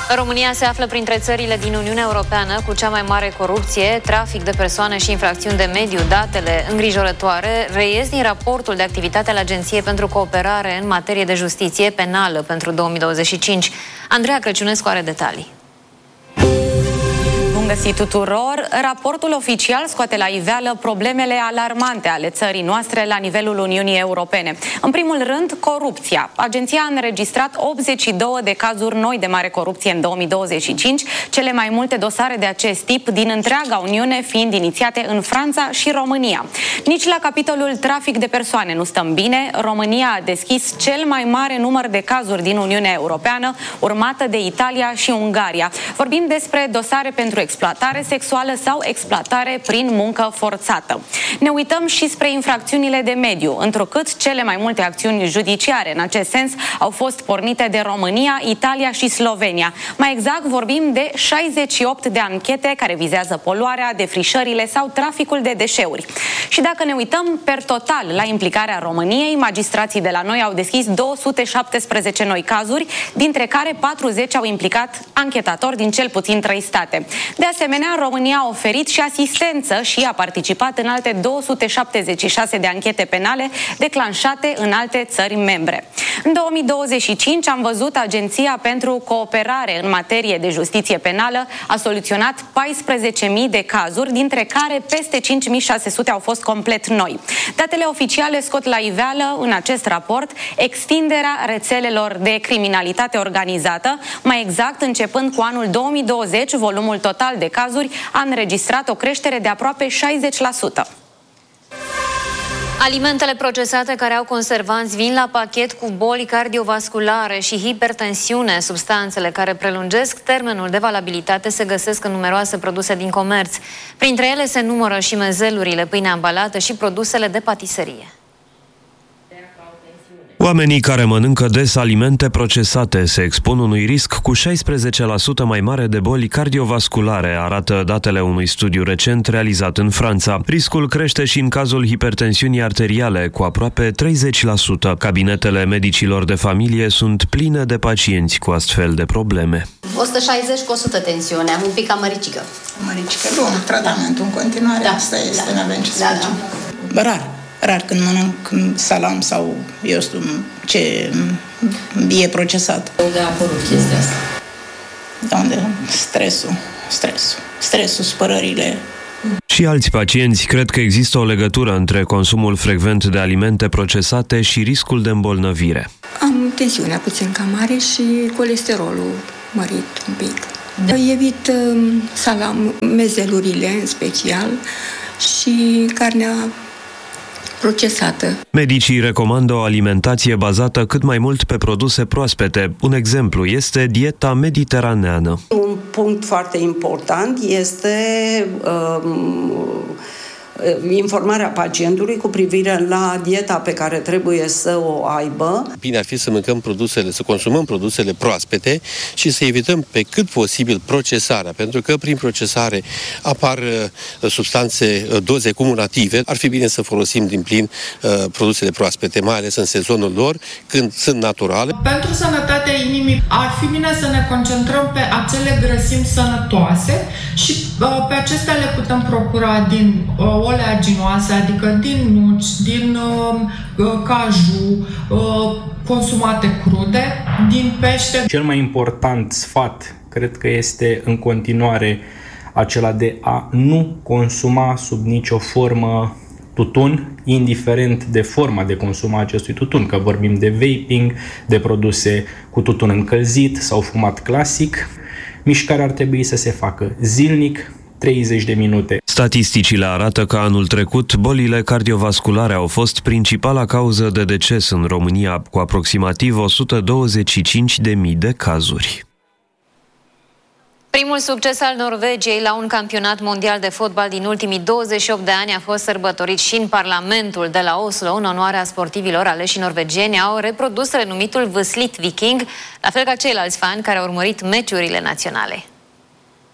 România se află printre țările din Uniunea Europeană cu cea mai mare corupție, trafic de persoane și infracțiuni de mediu. Datele îngrijorătoare reies din raportul de activitate al Agenției pentru Cooperare în materie de justiție penală pentru 2025. Andreea Crăciunescu are detalii. Bun găsit tuturor! Raportul oficial scoate la iveală problemele alarmante ale țării noastre la nivelul Uniunii Europene. În primul rând, corupția. Agenția a înregistrat 82 de cazuri noi de mare corupție în 2025, cele mai multe dosare de acest tip din întreaga Uniune fiind inițiate în Franța și România. Nici la capitolul trafic de persoane nu stăm bine. România a deschis cel mai mare număr de cazuri din Uniunea Europeană, urmată de Italia și Ungaria. Vorbim despre dosare pentru exploatare sexuală sau exploatare prin muncă forțată. Ne uităm și spre infracțiunile de mediu, întrucât cele mai multe acțiuni judiciare în acest sens au fost pornite de România, Italia și Slovenia. Mai exact, vorbim de 68 de anchete care vizează poluarea, defrișările sau traficul de deșeuri. Și dacă ne uităm per total la implicarea României, magistrații de la noi au deschis 217 noi cazuri, dintre care 40 au implicat anchetatori din cel puțin 3 state. De asemenea, România a oferit și asistență și a participat în alte 276 de anchete penale declanșate în alte țări membre. În 2025 am văzut Agenția pentru Cooperare în materie de justiție penală a soluționat 14.000 de cazuri, dintre care peste 5.600 au fost complet noi. Datele oficiale scot la iveală în acest raport extinderea rețelelor de criminalitate organizată. Mai exact, începând cu anul 2020, volumul total de cazuri a înregistrat o creștere de aproape 60%. Alimentele procesate care au conservanți vin la pachet cu boli cardiovasculare și hipertensiune. Substanțele care prelungesc termenul de valabilitate se găsesc în numeroase produse din comerț. Printre ele se numără și mezelurile, pâinea ambalată și produsele de patiserie. Oamenii care mănâncă des alimente procesate se expun unui risc cu 16% mai mare de boli cardiovasculare, arată datele unui studiu recent realizat în Franța. Riscul crește și în cazul hipertensiunii arteriale, cu aproape 30%. Cabinetele medicilor de familie sunt pline de pacienți cu astfel de probleme. 160 cu 100 tensiune, un pic amaricică. Amaricică, luăm tratamentul în continuare, asta este, nu avem ce să facem. Rar când mănânc salam sau, eu știu, ce e procesat. De unde a apărut chestia asta? De unde? Stresul, supărările. Și alți pacienți cred că există o legătură între consumul frecvent de alimente procesate și riscul de îmbolnăvire. Am tensiunea puțin cam mare și colesterolul mărit un pic. Evit salam, mezelurile în special și carnea procesată. Medicii recomandă o alimentație bazată cât mai mult pe produse proaspete. Un exemplu este dieta mediteraneană. Un punct foarte important este informarea pacientului cu privire la dieta pe care trebuie să o aibă. Bine ar fi să mâncăm produsele, să consumăm produsele proaspete și să evităm pe cât posibil procesarea, pentru că prin procesare apar substanțe, doze cumulative. Ar fi bine să folosim din plin produsele proaspete, mai ales în sezonul lor, când sunt naturale. Pentru sănătatea inimii ar fi bine să ne concentrăm pe acele grăsimi sănătoase și pe acestea le putem procura din oleaginoase, adică din nuci, din caju, consumate crude, din pește. Cel mai important sfat, cred că este în continuare acela de a nu consuma sub nicio formă tutun, indiferent de forma de consum a acestui tutun, că vorbim de vaping, de produse cu tutun încălzit sau fumat clasic. Mișcarea ar trebui să se facă zilnic, 30 de minute. Statisticile arată că anul trecut bolile cardiovasculare au fost principala cauză de deces în România, cu aproximativ 125.000 de cazuri. Primul succes al Norvegiei la un campionat mondial de fotbal din ultimii 28 de ani a fost sărbătorit și în Parlamentul de la Oslo. În onoarea sportivilor aleși norvegieni au reprodus renumitul văslit viking, la fel ca ceilalți fani care au urmărit meciurile naționale.